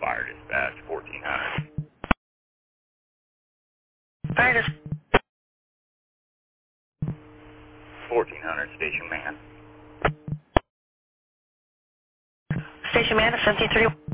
Fire dispatch, 1400. Fire dispatch. 1400, station man. Station man, 73.